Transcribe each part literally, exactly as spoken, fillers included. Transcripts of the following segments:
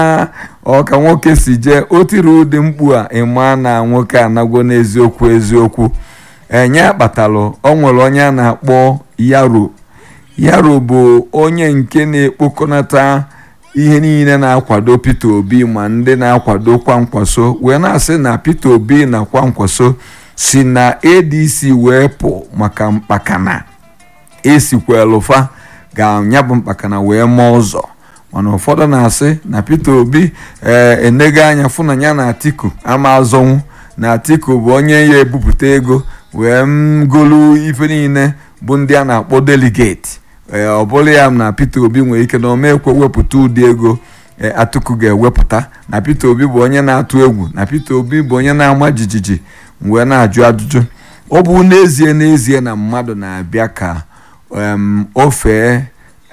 ọ ka nwoke si jee o tiri ụdị mkpu a ịma na nwoke anagwo n'eziokwu eziokwu enye akpatalụ o nwere onye a na-akpọ Yaro. Yaro bụ onye nke na-ekpokọnata ihe niile na-akwado Peter Obi ma ndị na-akwado Kwankwaso wee na-asị na Peter Obi na Kwankwaso si na A D C wee pụ maka mkpakana esikwelufa ga-anyabụ mkpakana wee mee ụzọ. Mana ụfọdụ na-asị na Peter Obi ee enega anya fụ na ya na Atiku ama azọnwụ na Atiku bụ onye ya ebupụta ego wee ngolu ife niile bụ ndị a na-akpọ delegate. ee ọ bụrụ ya na Peter Obi nwere ike na omekwe wepụta ụdị ego Atiku ga-ewepụta na Peter Obi bụ onye na-atụ egwu na Peter Obi bụ onye na-ama jijiji wee na-ajụ ajụjụ. Ọ bụ n'ezie n'ezie na mmadụ na-abịa ka ofe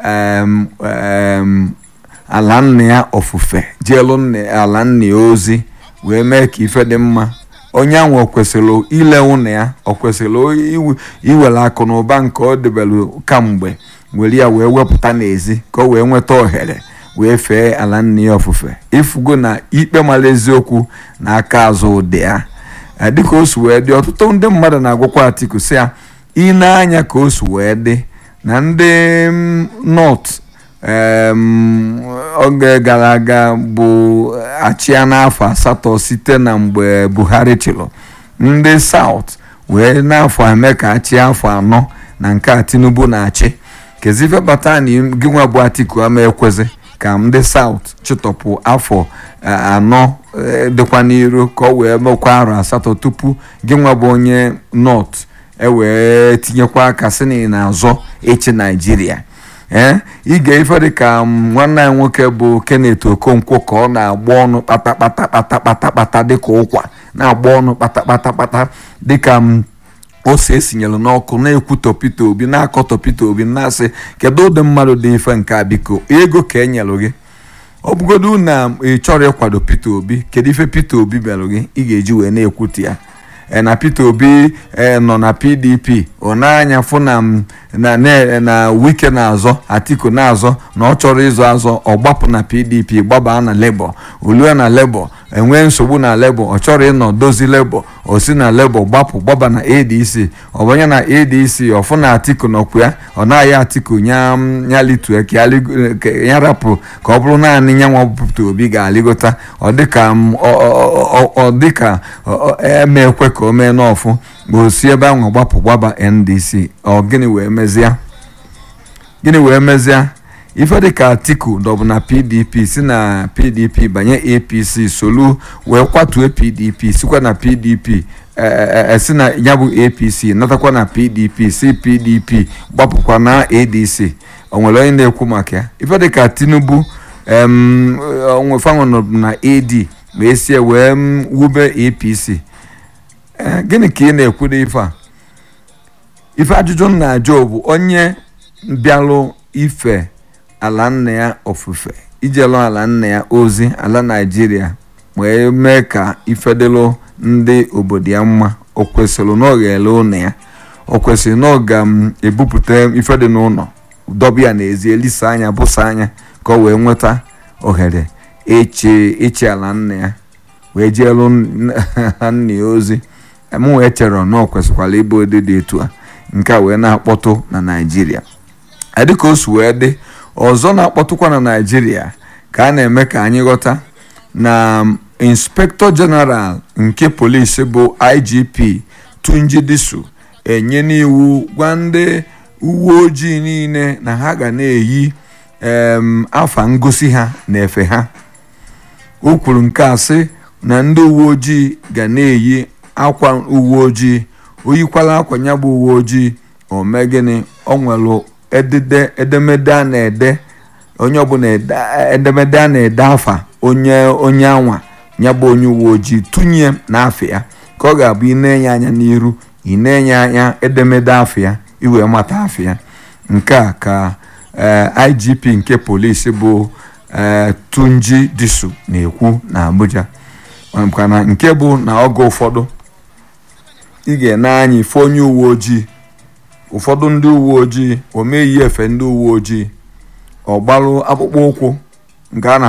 ala nna ya ofufe jeelu ala nna ya ozi wee mee ka ife dị mma, onye ahụ kwesịrị ile ụnụ ya, ọ kwesịrị iwere akụ na ụba nke ọ debelu kamgbe were ya wee wepụta n'ezi ka o wee nweta ohere wee fee ala nna ya ofufe. Ifugo na ikpe mara eziokwu na aka azụ ụdị ya dịka o si wee dị. Ọtụtụ ndị mmadụ na-agwakwa Atiku sị ya ị na-anya ka o si wee dị na ndị North oge gara aga bụ achịa n'afọ asatọ site na mgbe Buhari chịrị, ndị South wee n'afọ eme ka achị afọ anọ na nke a Tinubu na-achị. kezife bata na gị nwa bụ Atiku ama ekwezi ka ndị South chịtọpụ afọ anọ dịkwa n'iru ka ọ wee mekwa arụ asatọ tupu gị nwa bụ onye North ewee tinyekwa aka sị na azọ echi Naijiria. ee ị ga-efe dị ka nwanne ya nwoke bụ Kenneth Okonkwo ka ọ na-agba ọnụ kpatakpata kpatakpata kpata dịka ụkwa na-agba ọnụ kpatakpata kpata dịka ose esinyere n'ọkụ na-ekwutọ Peter Obi na-akọtọ Peter Obi na-asị kedu ụdị mmadụ dị ife nke a, biko ego ka enyelụ gị ọ bụgodu na ị chọrọ ịkwado Peter Obi kedu ife Peter Obi bịalụ gị ị ga-eji wee na-ekwutu ya. na Peter Obi nọ na P D P ọ na-anya fụ na na Wike na-azọ Atiku na-azọ na ọ chọrọ ịzọ azọ ọ gbapụ na P D P gbaba na Labour, olue na Labour enwee nsogbu na Labour ọ chọrọ ịnọ dozi Labour o si na Labour gbapụ gbaba na A D C ọ banye na A D C ọ fụ na Atiku nọkwa ya ọ na-aya Atiku nya litue ka ya rapụ ka ọ bụrụ naanị nyanwa Peter Obi ga-alịgota. ọ dịka ọ dịka emekwe ka o mee n'ọfụ o si ebe ahụ gbapụ gbaba N D C. ọ gịnị wee mezie gịnị wee mezie ife dịka Atiku dọbụ na P D P si na P D P banye A P C solu wee kwatuo P D P sikwa na P D P si na ya bụ A P C natakwa na P D P si P D P gbapụkwa na A D C. o nwere onye na-ekwu maka ya. ife dịka Tinubu onwefanwe na A D ma esie wee wube A P C. gịnị ka ị na-ekwu n'ife a? ife ajụjụ na-ajụ bụ onye bịalụ ife ala nna ya ofufe ijelụ ala nna ya ozi ala Naijiria wee mee ka ife dịlụ ndị obodo ya mma, o kwesịrị na ọ ga-ele ụlọ ya, o kwesịrị na ọ ga-ebupụta ife dị n'ụlọ dọba ya n'ezi elisa anya bụsa anya ka ọ wee nweta ohere eche eche ala nna ya wee jeelu nna ya ozi. m wee chere na ọ kwesịkwara ịbụ ụdị dị etu a nke a wee na-akpọtụ na Naijiria. dịka o si wee dị ọzọ na-akpọtụkwa na Naijiria ka a na-eme ka anyị ghọta na Inspector General nke polisi bụ I G P Tunji Disu enye n'iwu gwa ndị uwe ojii niile na ha ga na-eyi afa ngosi ha na efe ha. o kwuru nke a sị na ndị uwe ojii ga na-eyi akwa uwe ojii, oyikwala akwa ya bụ uwe ojii o mee gịnị o nwere edede edemede a na-ede onye ọbụla edemede a na-ede afa onye onye anwa ya bụ onye uwe ojii tụnye n'afọ ya ka ọ ga-abụ ị na-enye anya n'iru ị na-enye anya edemede afọ ya iwee mata afọ ya. nke a ka I G P nke polisi bụ Tunji Disu na-ekwu na Abuja. mana nke bụ na oge ụfọdụ ị ga-ene anya ife onye uwe ojii ụfọdụ ndị uwe ojii o meghị efe ndị uwe ojii ọ gbalụ akpụkpọ ụkwụ nke a